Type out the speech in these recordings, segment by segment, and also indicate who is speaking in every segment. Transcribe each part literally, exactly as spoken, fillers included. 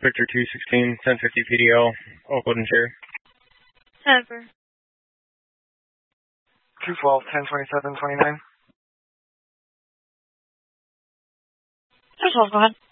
Speaker 1: Victor two sixteen, ten fifty P D L, Oakwood and Cherry.
Speaker 2: Jennifer.
Speaker 3: two twelve, ten twenty-seven, twenty-nine.
Speaker 2: two twelve, go ahead.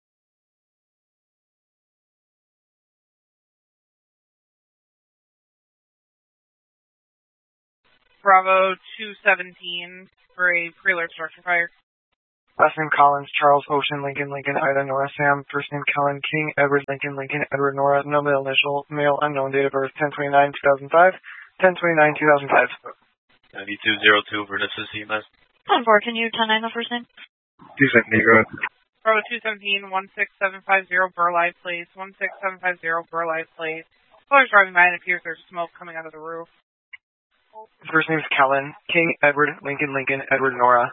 Speaker 4: Bravo two seventeen for a pre-alert structure fire.
Speaker 3: Last name Collins, Charles, Ocean, Lincoln, Lincoln, Ida, Nora, Sam. First name Kellen, King, Edward, Lincoln, Lincoln, Edward, Nora. No middle initial, male, unknown, date of birth, ten twenty-nine, two thousand five. ten twenty-nine, two thousand five.
Speaker 5: ninety-two oh two for Nissa C M S.
Speaker 2: ten four, can you ten nine the first name?
Speaker 1: two seventy, go ahead.
Speaker 4: Bravo two seventeen, one six seven five zero Burleigh Place, one six seven five zero Burleigh Place. Cars driving by and it appears there's smoke coming out of the roof.
Speaker 3: First name's Kellen, King, Edward, Lincoln, Lincoln, Edward, Nora.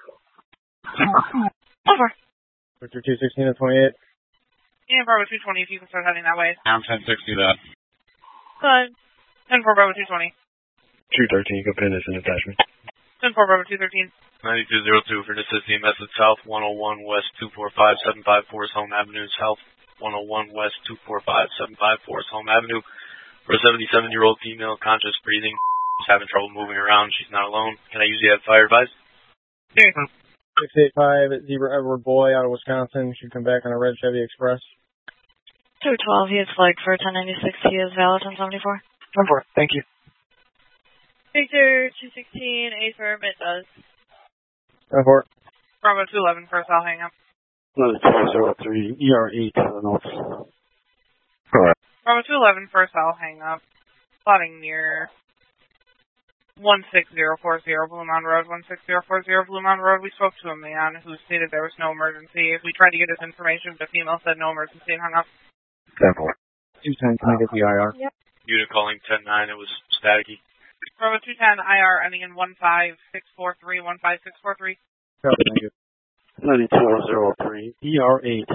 Speaker 2: Over.
Speaker 1: Victor two sixteen and twenty-eight.
Speaker 4: Yeah, Bravo two twenty if you can start heading that way.
Speaker 6: I'm ten sixty that.
Speaker 2: Good.
Speaker 4: ten four Bravo two twenty.
Speaker 1: two thirteen, go pin this in attachment.
Speaker 4: ten four Bravo two thirteen.
Speaker 5: ninety-two oh two for Nissa C M S at South one oh one West two four five seven five Forest Home Avenue, South one oh one West two four five seven five Forest Home Avenue. For a seventy-seven-year-old female, conscious breathing, she's having trouble moving around. She's not alone. Can I usually have fire advice?
Speaker 4: Yeah.
Speaker 1: six eight five at Zebra Edward Boy out of Wisconsin. Should come back on a red Chevy Express.
Speaker 2: two twelve, he is flagged for ten ninety-six, he is valid ten seventy-four.
Speaker 3: ten four, thank you.
Speaker 2: Victor two sixteen, affirm, it does.
Speaker 1: ten four.
Speaker 4: Bravo two eleven first, I'll hang up.
Speaker 7: Another two oh three, E R eight for the notes.
Speaker 1: Correct.
Speaker 4: Bravo two eleven first, I'll hang up. Plotting near one six zero four zero Blue Mountain Road, one six zero four zero Blue Mountain Road. We spoke to a man who stated there was no emergency. If we tried to get his information, the female said no emergency and hung up.
Speaker 1: ten four. two ten, can I get the I R?
Speaker 2: Yep.
Speaker 5: Unit calling ten nine, it was staticky.
Speaker 4: Bravo two ten, I R ending in one five six four three, one five six four three.
Speaker 1: Copy, thank you.
Speaker 7: ninety-two oh three, E R eight.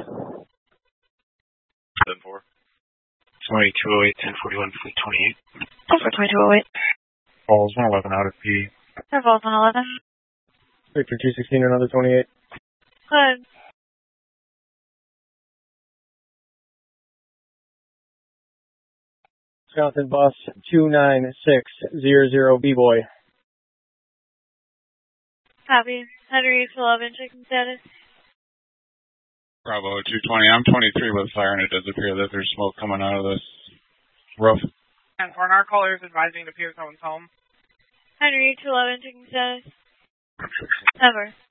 Speaker 5: ten four.
Speaker 1: twenty-two oh eight, ten forty-one, twenty-eight.
Speaker 2: Over twenty-two oh eight.
Speaker 1: Falls one eleven out of P.
Speaker 2: Falls one eleven.
Speaker 1: Victor two sixteen, another twenty-eight.
Speaker 2: Good.
Speaker 1: Wisconsin bus two nine six zero zero B-Boy.
Speaker 2: Copy. Henry eleven, checking status.
Speaker 6: Bravo two twenty, I'm twenty-three with fire, and it does appear that there's smoke coming out of this roof.
Speaker 4: And for our caller is advising it appears no one's home.
Speaker 2: Henry two eleven, checking status. Over.